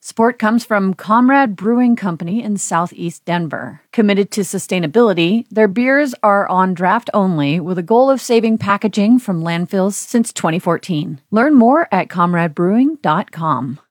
Support comes from Comrade Brewing Company in Southeast Denver. Committed to sustainability, their beers are on draft only with a goal of saving packaging from landfills since 2014. Learn more at comradebrewing.com.